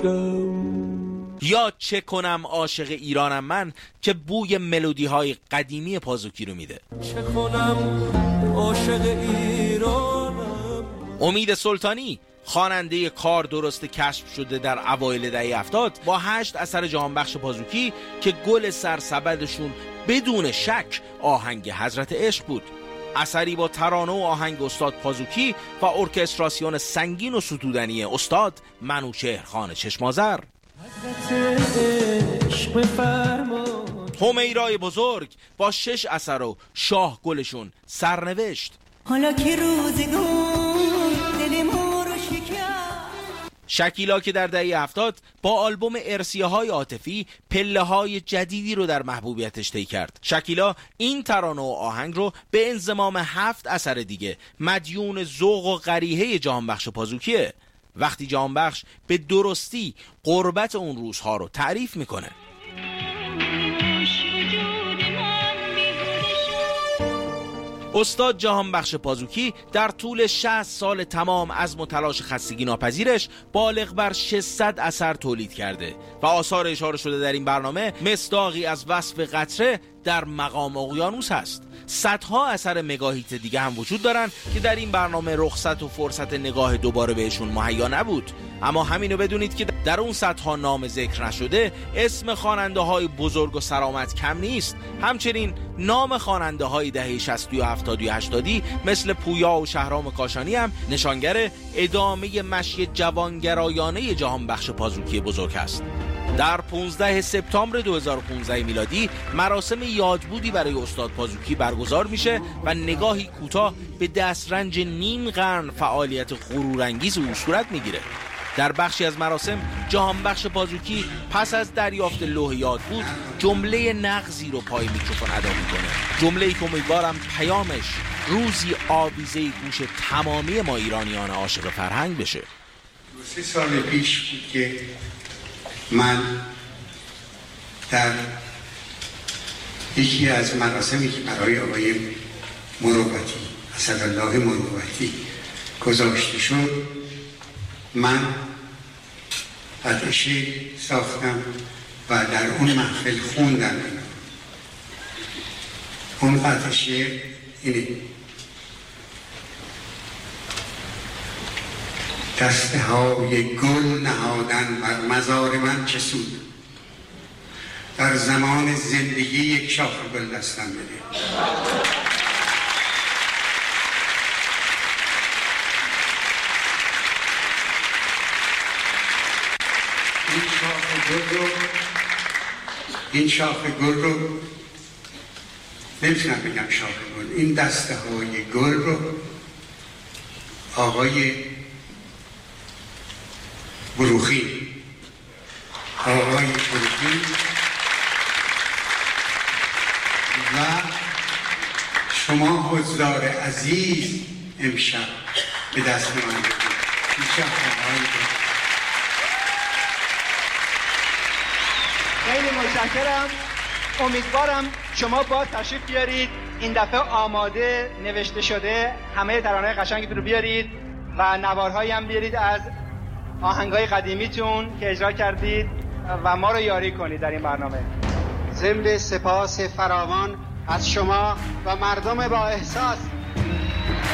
یا چه کنم عاشق ایرانم من که بوی ملودی های قدیمی پازوکی رو میده. چه کنم عاشق ایرانم. امید سلطانی خواننده کار درست کشف شده در اوایل دهه 70 با 8 اثر جهانبخش پازوکی که گل سرسبدشون بدون شک آهنگ حضرت عشق بود. اثری با ترانه و آهنگ استاد پازوکی و ارکستراسیون سنگین و ستودنی استاد منوچهرخان چشمازر. همیرای بزرگ با 6 اثر و شاه گلشون سرنوشت. حالا که روزگار دل ما رو شکست. شکیلا که در دهه 70 با آلبوم ارسیه‌های عاطفی پله‌های جدیدی رو در محبوبیتش طی کرد. شکیلا این ترانه و آهنگ رو به انضمام 7 اثر دیگه مدیون ذوق و قریحه جهانبخش پازوکیه. وقتی جهانبخش به درستی غربت اون روزها رو تعریف میکنه. استاد جهانبخش پازوکی در طول 60 سال تمام عزم و تلاش خستگی ناپذیرش بالغ بر 600 اثر تولید کرده و آثار اشاره شده در این برنامه مصداقی از وصف قطره در مقام اقیانوس هست. صدها اثر مگاهیت دیگه هم وجود دارن که در این برنامه رخصت و فرصت نگاه دوباره بهشون مهیا نبود. اما همینو بدونید که در اون صدها نام ذکر نشده اسم خواننده های بزرگ و سرآمد کم نیست. همچنین نام خواننده های دهه 60 و 70 و 80 مثل پویا و شهرام کاشانی هم نشانگر ادامه مشی جوانگرایانه جهانبخش پازوکی بزرگ است. در 15 سپتامبر 2015 میلادی مراسم یادبودی برای استاد پازوکی برگزار میشه و نگاهی کوتاه به دسترنج نیم قرن فعالیت غرورانگیز او صورت میگیره. در بخشی از مراسم جهانبخش پازوکی پس از دریافت لوح یادبود جمله نغزی رو پای میکروفون ادا میکنه. جمله‌ای که امیدوارم پیامش روزی آویزه گوش تمامی ما ایرانیان عاشق فرهنگ بشه. 3 سال پیش بود که من در یکی از مراسمی که برای آقای مروتی اسدالله مروتی گذاشته شد من قطعه ساختم و در اون محفل خوندم. اون قطعه اینه: دسته های گل نهادن بر مزار من چه سود، در زمان زندگی یک شاخ گل دستم بده. این شاخ گل رو نمیتونم بگم شاخ گل، این دسته های گل رو آقای بروخی و شما حضار عزیز امشب به دست من خیلی متشکرم. امیدوارم شما با تشریف بیارید این دفعه آماده نوشته شده همه ترانه‌های قشنگتون رو بیارید و نوارهایی هم بیارید از آهنگای قدیمیتون که اجرا کردید و ما رو یاری کنید در این برنامه. ضمن سپاس فراوان از شما و مردم با احساس